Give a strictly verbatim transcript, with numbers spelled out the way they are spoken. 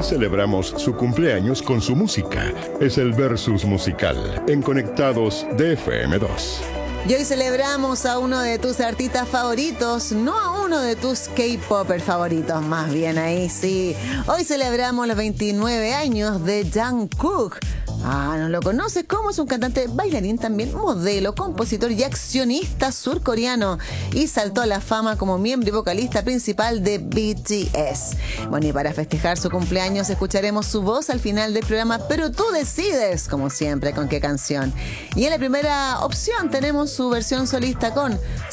celebramos su cumpleaños con su música. Es el Versus Musical en Conectados de F M dos. Y hoy celebramos a uno de tus artistas favoritos, no a uno de tus K-popers favoritos, más bien ahí sí. Hoy celebramos los veintinueve años de Jungkook. Ah, ¿no lo conoces? ¿Cómo? Es un cantante, bailarín también, modelo, compositor y accionista surcoreano. Y saltó a la fama como miembro y vocalista principal de B T S. Bueno, y para festejar su cumpleaños escucharemos su voz al final del programa, pero tú decides, como siempre, con qué canción. Y en la primera opción tenemos su versión solista con